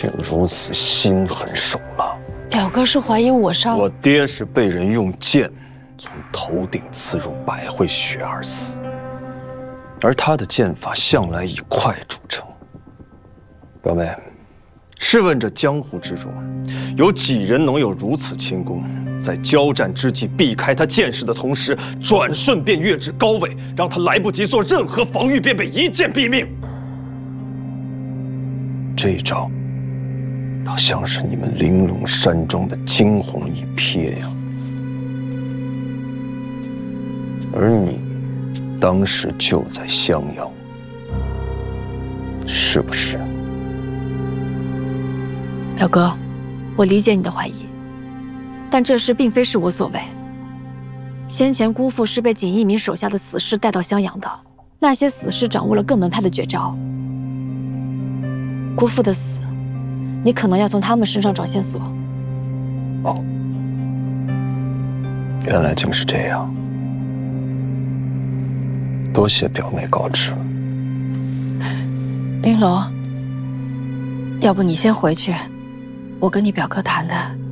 竟如此心狠手辣。 表哥是怀疑我杀我爹是被人用剑从头顶刺入百会穴而死，而他的剑法向来以快著称。表妹，试问这江湖之中，有几人能有如此轻功，在交战之际避开他剑势的同时，转瞬便跃至高位，让他来不及做任何防御，便被一剑毙命？这一招，倒像是你们玲珑山庄的惊鸿一瞥呀。而你，当时就在襄阳，是不是？ 表哥，我理解你的怀疑，但这事并非是我所为。先前姑父是被锦衣民手下的死士带到襄阳的，那些死士掌握了各门派的绝招。姑父的死，你可能要从他们身上找线索。 哦，原来竟是这样，多谢表妹告知了。 玲珑，要不你先回去，我跟你表哥谈谈。